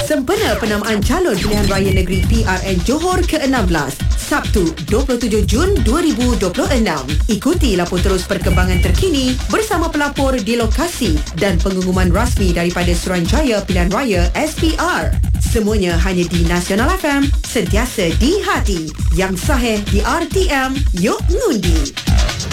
Sempena penamaan calon pilihan raya negeri PRN Johor ke-16, Sabtu 27 Jun 2026. Ikuti lapor terus perkembangan terkini bersama pelapor di lokasi dan pengumuman rasmi daripada Suruhanjaya Pilihan Raya SPR. Semuanya hanya di Nasional FM, sentiasa di hati. Yang sahih di RTM, yuk ngundi.